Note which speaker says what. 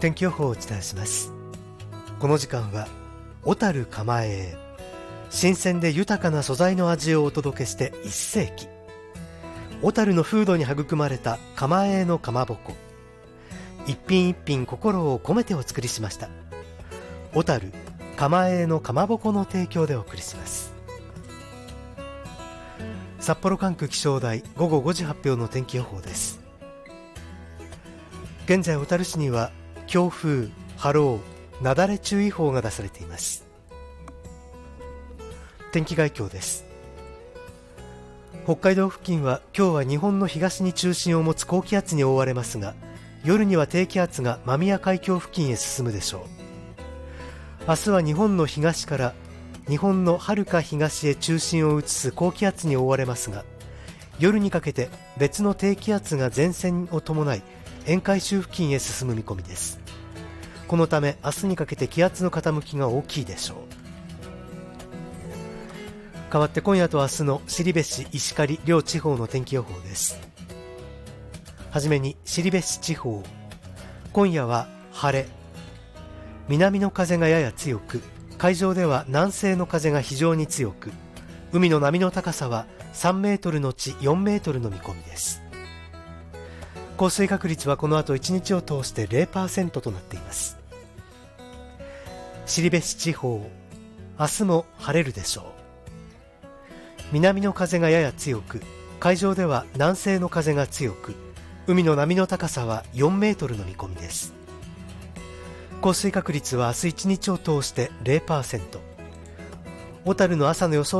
Speaker 1: 天気予報をお伝えします。この時間は小樽蒲江へ、新鮮で豊かな素材の味をお届けして1世紀。小樽の風土に育まれた蒲江のかまぼこ、一品一品心を込めてお作りしました。小樽蒲江のかまぼこの提供でお送りします。札幌管区気象台午後5時発表の天気予報です。現在小樽市には強風、波浪、雪崩注意報が出されています。天気概況です。北海道付近は今日は日本の東に中心を持つ高気圧に覆われますが、夜には低気圧が間宮海峡付近へ進むでしょう。明日は日本の東から日本のはるか東へ中心を移す高気圧に覆われますが、夜にかけて別の低気圧が前線を伴い沿海州付近へ進む見込みです。このため明日にかけて気圧の傾きが大きいでしょう。代わって今夜と明日の後志、石狩両地方の天気予報です。はじめに後志地方、今夜は晴れ、南の風がやや強く、海上では南西の風が非常に強く、海の波の高さは3メートルのち4メートルの見込みです。降水確率はこの後1日を通して 0% となっています。後志地方、明日も晴れるでしょう。南の風がやや強く、海上では南西の風が強く、海の波の高さは4メートルの見込みです。降水確率は明日1日を通して 0%。 小樽の朝の予想